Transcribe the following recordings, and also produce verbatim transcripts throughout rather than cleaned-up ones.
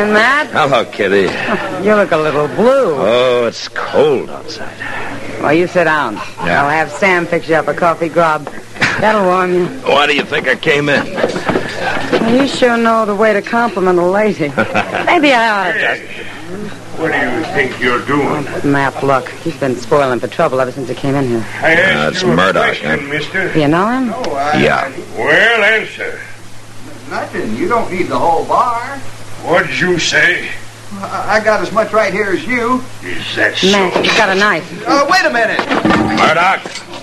evening, Matt. Hello, Kitty. You look a little blue. Oh, it's cold outside. Well, you sit down. Yeah. I'll have Sam fix you up a coffee grub. That'll warm you. Why do you think I came in? Well, you sure know the way to compliment a lady. Maybe I ought to just... What do you think you're doing? Oh, Matt, look. He's been spoiling for trouble ever since he came in here. I asked Uh, it's you a Murdoch, question, eh? mister. Do you know him? Oh, I, Yeah. Well, answer. Nothing. You don't need the whole bar. What'd you say? I, I got as much right here as you. Is that so? Matt, he's got a knife. Uh, wait a minute. Murdoch!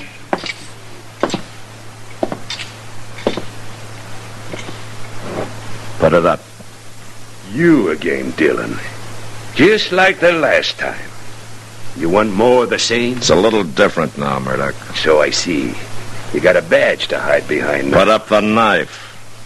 Put it up. You again, Dillon. Just like the last time. You want more of the same? It's a little different now, Murdoch. So I see. You got a badge to hide behind. Put up the knife.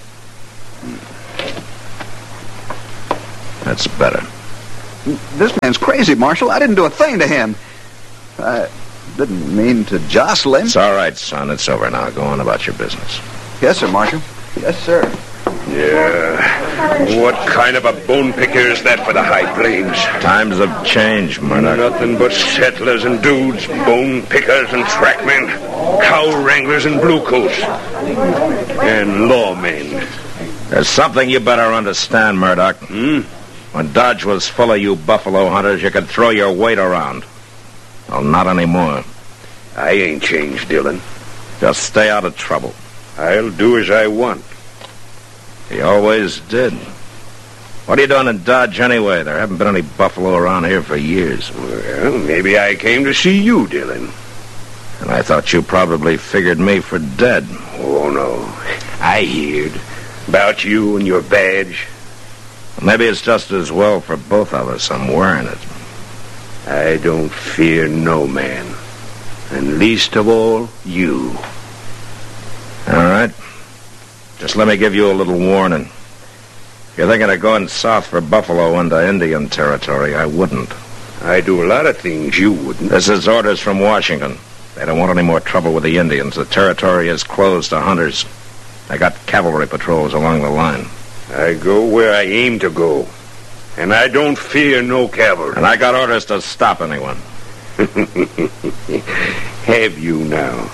That's better. This man's crazy, Marshal. I didn't do a thing to him. I didn't mean to jostle him. It's all right, son. It's over now. Go on about your business. Yes, sir, Marshal. Yes, sir. Yeah. What kind of a bone picker is that for the high plains? Times have changed, Murdoch. Nothing but settlers and dudes, bone pickers and trackmen, cow wranglers and bluecoats, and lawmen. There's something you better understand, Murdoch. Hmm? When Dodge was full of you buffalo hunters, you could throw your weight around. Well, not anymore. I ain't changed, Dillon. Just stay out of trouble. I'll do as I want. He always did. What are you doing in Dodge anyway? There haven't been any buffalo around here for years. Well, maybe I came to see you, Dillon. And I thought you probably figured me for dead. Oh, no. I heard about you and your badge. Maybe it's just as well for both of us I'm wearing it. I don't fear no man. And least of all, you. All right. Just let me give you a little warning. If you're thinking of going south for buffalo into Indian territory, I wouldn't. I do a lot of things you wouldn't. This is orders from Washington. They don't want any more trouble with the Indians. The territory is closed to hunters. They got cavalry patrols along the line. I go where I aim to go. And I don't fear no cavalry. And I got orders to stop anyone. Have you now?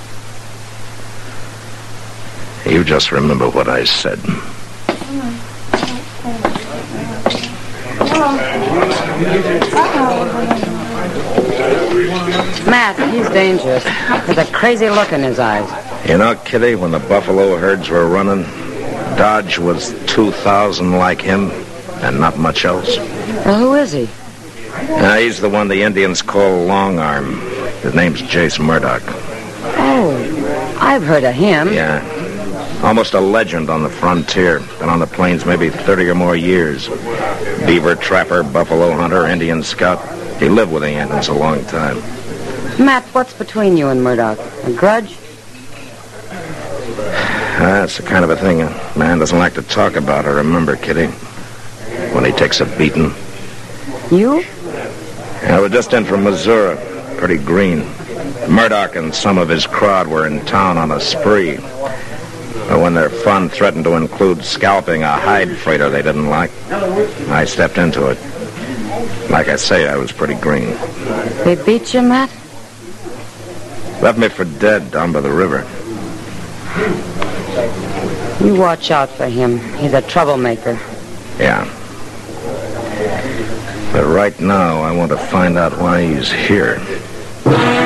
You just remember what I said. Matt, he's dangerous. There's a crazy look in his eyes. You know, Kitty, when the buffalo herds were running, Dodge was two thousand like him and not much else. Well, who is he? Uh, he's the one the Indians call Long Arm. His name's Jace Murdoch. Oh, I've heard of him. Yeah. Almost a legend on the frontier. Been on the plains maybe thirty or more years. Beaver trapper, buffalo hunter, Indian scout. He lived with the Indians a long time. Matt, what's between you and Murdoch? A grudge? That's the kind of a thing a man doesn't like to talk about or remember, Kitty. When he takes a beating. You? I was just in from Missouri. Pretty green. Murdoch and some of his crowd were in town on a spree. But when their fun threatened to include scalping a hide freighter they didn't like, I stepped into it. Like I say, I was pretty green. They beat you, Matt? Left me for dead down by the river. You watch out for him. He's a troublemaker. Yeah. But right now, I want to find out why he's here.